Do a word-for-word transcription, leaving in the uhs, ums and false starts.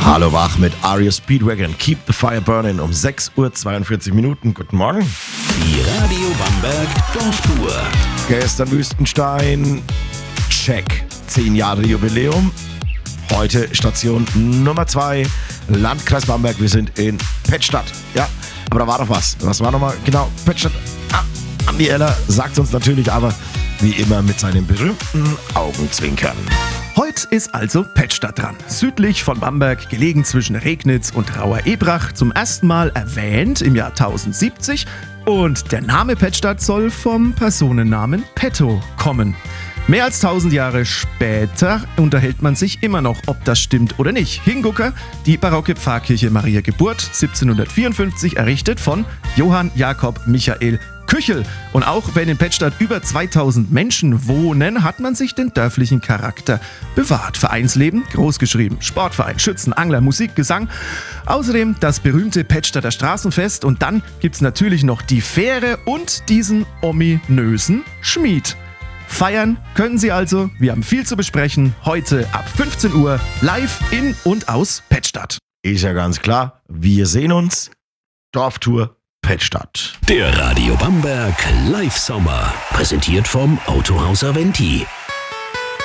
Hallo wach mit Aria Speedwagon, Keep the Fire Burning um sechs Uhr zweiundvierzig Minuten. Guten Morgen. Die Radio Bamberg Dorftour. Gestern Wüstenstein, check, zehn Jahre Jubiläum. Heute Station Nummer zwei, Landkreis Bamberg. Wir sind in Pettstadt. Ja, aber da war doch was. Was war nochmal? Genau, Pettstadt. Ah, Andi Eller sagt uns natürlich, aber wie immer mit seinen berühmten Augenzwinkern. Heute ist also Pettstadt dran. Südlich von Bamberg, gelegen zwischen Regnitz und Rauer-Ebrach, zum ersten Mal erwähnt im Jahr tausendsiebzig. Und der Name Pettstadt soll vom Personennamen Petto kommen. Mehr als tausend Jahre später unterhält man sich immer noch, ob das stimmt oder nicht. Hingucker, die barocke Pfarrkirche Maria Geburt, siebzehnhundertvierundfünfzig errichtet von Johann Jakob Michael Küchel. Und auch wenn in Pettstadt über zweitausend Menschen wohnen, hat man sich den dörflichen Charakter bewahrt. Vereinsleben, großgeschrieben, Sportverein, Schützen, Angler, Musik, Gesang. Außerdem das berühmte Pettstadter Straßenfest und dann gibt's natürlich noch die Fähre und diesen ominösen Schmied. Feiern können Sie also, wir haben viel zu besprechen, heute ab fünfzehn Uhr live in und aus Pettstadt. Ist ja ganz klar, wir sehen uns. Dorftour Pettstadt. Der Radio Bamberg Live Sommer. Präsentiert vom Autohaus Aventi.